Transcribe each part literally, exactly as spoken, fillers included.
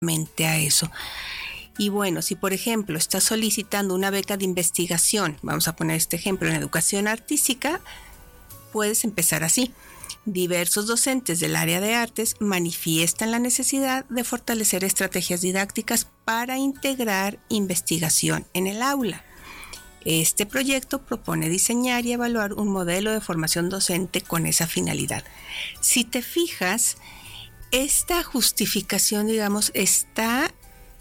a eso. Y bueno, si por ejemplo estás solicitando una beca de investigación, vamos a poner este ejemplo en educación artística, puedes empezar así. Diversos docentes del área de artes manifiestan la necesidad de fortalecer estrategias didácticas para integrar investigación en el aula. Este proyecto propone diseñar y evaluar un modelo de formación docente con esa finalidad. Si te fijas, esta justificación, digamos, está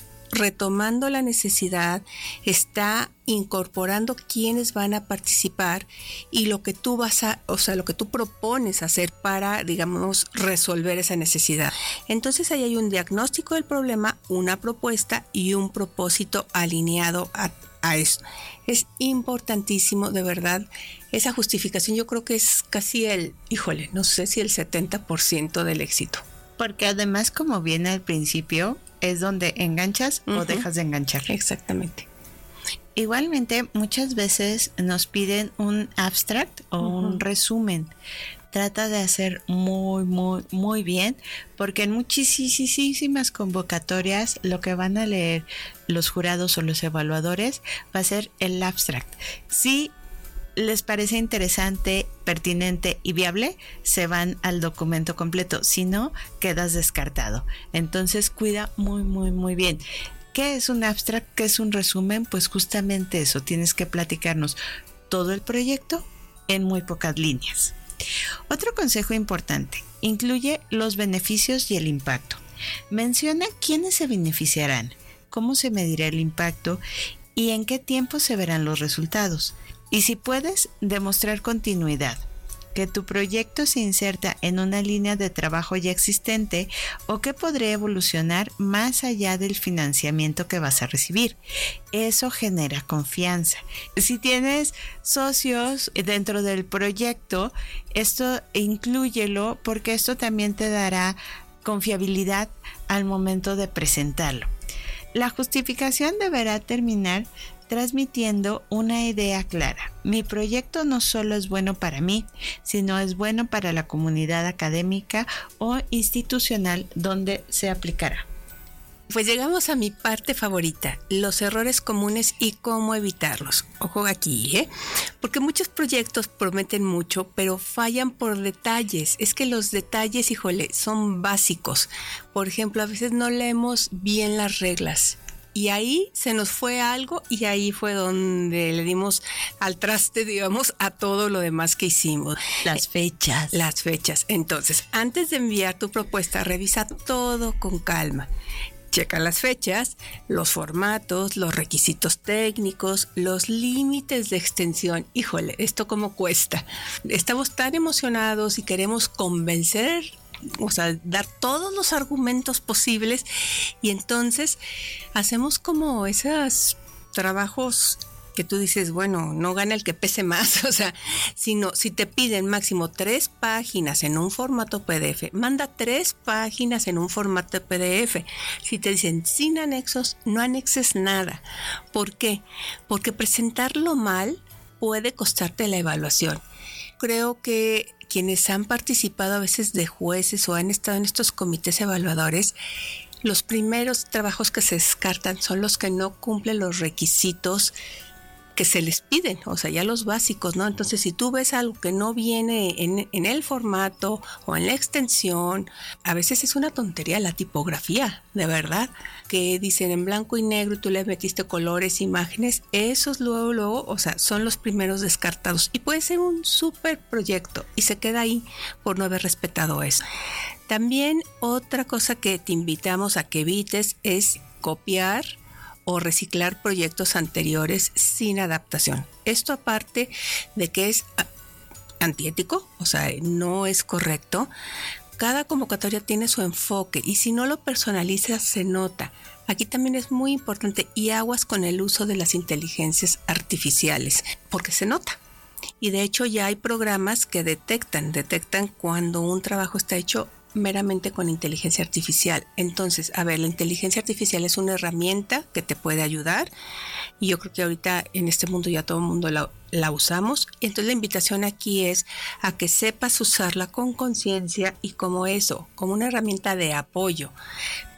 retomando la necesidad, está incorporando quiénes van a participar y lo que tú vas a, o sea, lo que tú propones hacer para, digamos, resolver esa necesidad. Entonces ahí hay un diagnóstico del problema, una propuesta y un propósito alineado a, a eso. Es importantísimo, de verdad, esa justificación. Yo creo que es casi el, híjole, no sé si el setenta por ciento del éxito. Porque además, como viene al principio, es donde enganchas uh-huh. o dejas de enganchar. Exactamente. Igualmente, muchas veces nos piden un abstract o uh-huh. un resumen. Trata de hacer muy, muy, muy bien, porque en muchísimas convocatorias lo que van a leer los jurados o los evaluadores va a ser el abstract. Sí, les parece interesante, pertinente y viable, se van al documento completo. Si no, quedas descartado. Entonces, cuida muy, muy, muy bien. ¿Qué es un abstract? ¿Qué es un resumen? Pues justamente eso. Tienes que platicarnos todo el proyecto en muy pocas líneas. Otro consejo importante. Incluye los beneficios y el impacto. Menciona quiénes se beneficiarán, cómo se medirá el impacto y en qué tiempo se verán los resultados. Y si puedes, demostrar continuidad, que tu proyecto se inserta en una línea de trabajo ya existente o que podría evolucionar más allá del financiamiento que vas a recibir. Eso genera confianza. Si tienes socios dentro del proyecto, esto inclúyelo porque esto también te dará confiabilidad al momento de presentarlo. La justificación deberá terminar transmitiendo una idea clara. Mi proyecto no solo es bueno para mí, sino es bueno para la comunidad académica o institucional donde se aplicará. Pues llegamos a mi parte favorita, los errores comunes y cómo evitarlos. Ojo aquí, ¿eh? Porque muchos proyectos prometen mucho, pero fallan por detalles. Es que los detalles, híjole, son básicos. Por ejemplo, a veces no leemos bien las reglas. Y ahí se nos fue algo y ahí fue donde le dimos al traste, digamos, a todo lo demás que hicimos. Las fechas. Las fechas. Entonces, antes de enviar tu propuesta, revisa todo con calma. Checa las fechas, los formatos, los requisitos técnicos, los límites de extensión. Híjole, ¿esto cómo cuesta? Estamos tan emocionados y queremos convencer, o sea, dar todos los argumentos posibles y entonces hacemos como esos trabajos que tú dices, bueno, no gana el que pese más, o sea, sino si te piden máximo tres páginas en un formato P D F, manda tres páginas en un formato P D F. Si te dicen sin anexos, no anexes nada. ¿Por qué? Porque presentarlo mal puede costarte la evaluación. Creo que quienes han participado a veces de jueces o han estado en estos comités evaluadores, los primeros trabajos que se descartan son los que no cumplen los requisitos que se les piden, o sea, ya los básicos, ¿no? Entonces, si tú ves algo que no viene en, en el formato o en la extensión, a veces es una tontería la tipografía, de verdad, que dicen en blanco y negro y tú le metiste colores, imágenes, esos luego, luego, o sea, son los primeros descartados y puede ser un súper proyecto y se queda ahí por no haber respetado eso. También otra cosa que te invitamos a que evites es copiar o reciclar proyectos anteriores sin adaptación. Esto aparte de que es antiético, o sea, no es correcto. Cada convocatoria tiene su enfoque y si no lo personalizas se nota. Aquí también es muy importante y aguas con el uso de las inteligencias artificiales, porque se nota. Y de hecho ya hay programas que detectan, detectan cuando un trabajo está hecho meramente con inteligencia artificial. Entonces, a ver, la inteligencia artificial es una herramienta que te puede ayudar y yo creo que ahorita en este mundo ya todo el mundo la, la usamos. Y entonces la invitación aquí es a que sepas usarla con conciencia y como eso, como una herramienta de apoyo,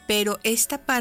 pero esta parte